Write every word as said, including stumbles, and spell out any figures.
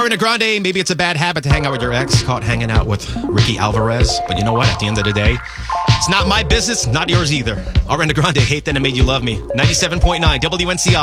Ariana Grande, maybe it's a bad habit to hang out with your ex. Caught hanging out with Ricky Alvarez. But you know what? At the end of the day, it's not my business, not yours either. Ariana Grande, Hate That It Made You Love Me. ninety-seven point nine W N C I.